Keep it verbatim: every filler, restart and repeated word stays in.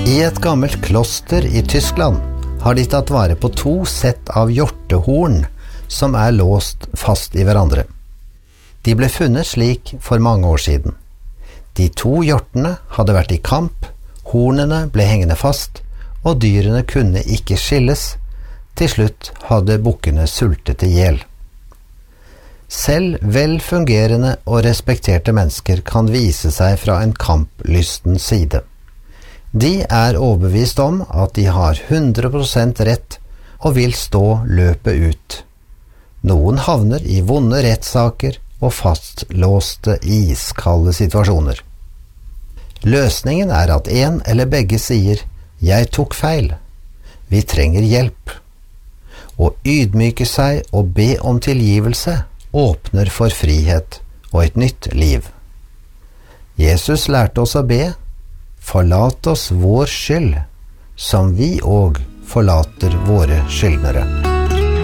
I et gammelt kloster i Tyskland har de tatt vare på to sett av hjortehorn som er låst fast i hverandre. De ble funnet slik for mange år siden. De to hjortene hadde vært i kamp, hornene ble hengende fast, og dyrene kunne ikke skilles. Til slutt hadde bukkene sultet ihjel. Selv velfungerende og respekterte mennesker kan vise seg fra en kamplysten side. De er overbevist om at de har hundre prosent rett og vil stå løpet ut. Noen havner i vonde rettssaker og fastlåste iskalde situasjoner. Løsningen er at en eller begge sier «Jeg tok feil. Vi trenger hjelp». Å ydmyke seg og be om tilgivelse åpner for frihet og et nytt liv. Jesus lærte oss å be: «Forlat oss vår skyld, som vi og forlater våre skyldnere.»